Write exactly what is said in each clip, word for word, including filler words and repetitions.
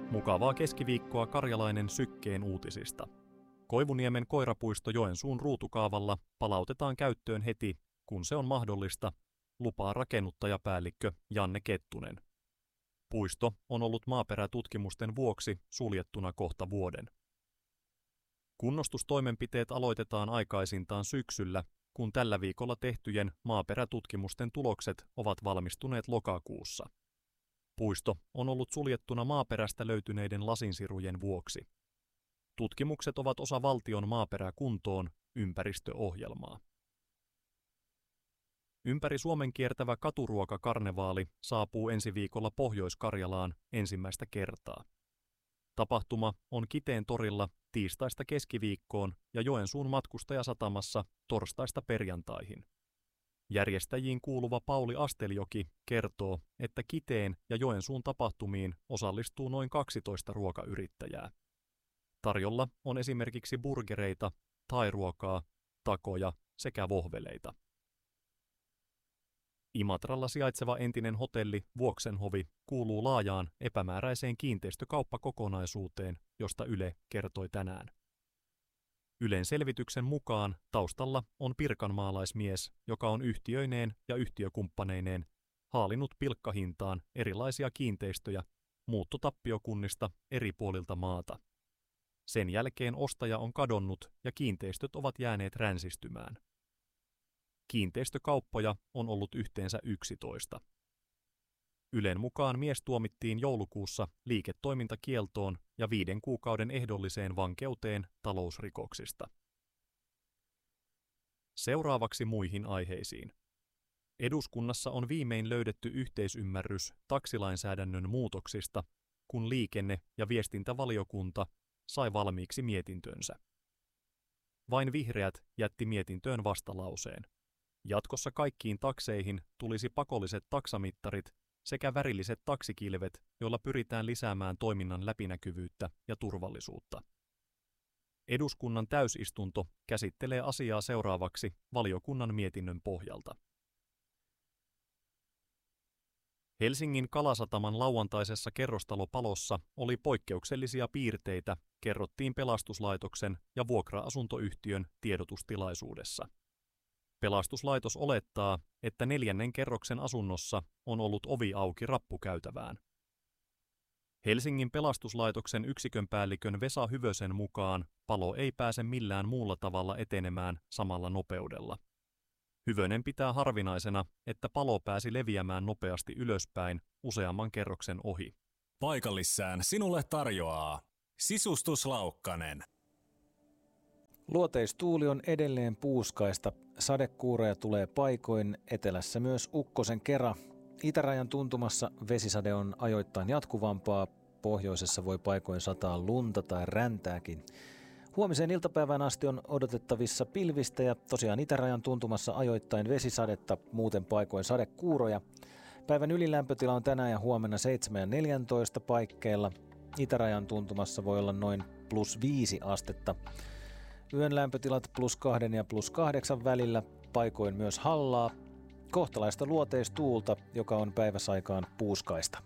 Mukavaa keskiviikkoa Karjalainen Sykkeen uutisista. Koivuniemen koirapuisto Joensuun ruutukaavalla palautetaan käyttöön heti, kun se on mahdollista, lupaa rakennuttajapäällikkö Janne Kettunen. Puisto on ollut maaperätutkimusten vuoksi suljettuna kohta vuoden. Kunnostustoimenpiteet aloitetaan aikaisintaan syksyllä, kun tällä viikolla tehtyjen maaperätutkimusten tulokset ovat valmistuneet lokakuussa. Puisto on ollut suljettuna maaperästä löytyneiden lasinsirujen vuoksi. Tutkimukset ovat osa valtion maaperäkuntoon ympäristöohjelmaa. Ympäri Suomen kiertävä katuruokakarnevaali saapuu ensi viikolla Pohjois-Karjalaan ensimmäistä kertaa. Tapahtuma on Kiteen torilla tiistaista keskiviikkoon ja Joensuun matkustajasatamassa torstaista perjantaihin. Järjestäjiin kuuluva Pauli Asteljoki kertoo, että Kiteen ja Joensuun tapahtumiin osallistuu noin kaksitoista ruokayrittäjää. Tarjolla on esimerkiksi burgereita, thairuokaa, takoja sekä vohveleita. Imatralla sijaitseva entinen hotelli Vuoksenhovi kuuluu laajaan epämääräiseen kiinteistökauppakokonaisuuteen, josta Yle kertoi tänään. Ylen selvityksen mukaan taustalla on pirkanmaalaismies, joka on yhtiöineen ja yhtiökumppaneineen haalinut pilkkahintaan erilaisia kiinteistöjä muuttotappiokunnista eri puolilta maata. Sen jälkeen ostaja on kadonnut ja kiinteistöt ovat jääneet ränsistymään. Kiinteistökauppoja on ollut yhteensä yksitoista. Ylen mukaan mies tuomittiin joulukuussa liiketoimintakieltoon ja viiden kuukauden ehdolliseen vankeuteen talousrikoksista. Seuraavaksi muihin aiheisiin. Eduskunnassa on viimein löydetty yhteisymmärrys taksilainsäädännön muutoksista, kun liikenne- ja viestintävaliokunta sai valmiiksi mietintönsä. Vain vihreät jätti mietintöön vastalauseen. Jatkossa kaikkiin takseihin tulisi pakolliset taksamittarit sekä värilliset taksikilvet, joilla pyritään lisäämään toiminnan läpinäkyvyyttä ja turvallisuutta. Eduskunnan täysistunto käsittelee asiaa seuraavaksi valiokunnan mietinnön pohjalta. Helsingin Kalasataman lauantaisessa kerrostalopalossa oli poikkeuksellisia piirteitä, kerrottiin pelastuslaitoksen ja vuokra-asuntoyhtiön tiedotustilaisuudessa. Pelastuslaitos olettaa, että neljännen kerroksen asunnossa on ollut ovi auki rappukäytävään. Helsingin pelastuslaitoksen yksikönpäällikön Vesa Hyvösen mukaan palo ei pääse millään muulla tavalla etenemään samalla nopeudella. Hyvönen pitää harvinaisena, että palo pääsi leviämään nopeasti ylöspäin useamman kerroksen ohi. Paikallissään sinulle tarjoaa Sisustuslaukkanen. Luoteistuuli on edelleen puuskaista. Sadekuuroja tulee paikoin, etelässä myös ukkosen kera. Itärajan tuntumassa vesisade on ajoittain jatkuvampaa. Pohjoisessa voi paikoin sataa lunta tai räntääkin. Huomiseen iltapäivään asti on odotettavissa pilvistä ja tosiaan itärajan tuntumassa ajoittain vesisadetta, muuten paikoin sadekuuroja. Päivän ylilämpötila on tänään ja huomenna seitsemän ja neljätoista paikkeilla. Itärajan tuntumassa voi olla noin plus viisi astetta. Yön lämpötilat plus kahden ja plus kahdeksan välillä, paikoin myös hallaa. Kohtalaista luoteistuulta, joka on päiväsaikaan puuskaista.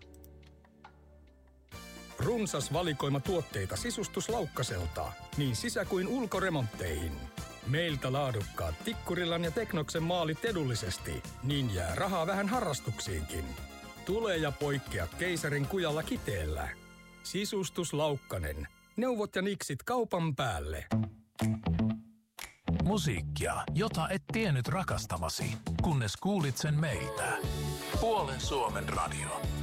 Runsas valikoima tuotteita Sisustuslaukkaselta, niin sisä- kuin ulkoremontteihin. Meiltä laadukkaat Tikkurillan ja Teknoksen maalit edullisesti, niin jää rahaa vähän harrastuksiinkin. Tule ja poikkea keisarin kujalla Kiteellä. Sisustuslaukkanen. Neuvot ja niksit kaupan päälle. Musiikkia, jota et tiennyt rakastavasi, kunnes kuulit sen meiltä. Puolen Suomen radio.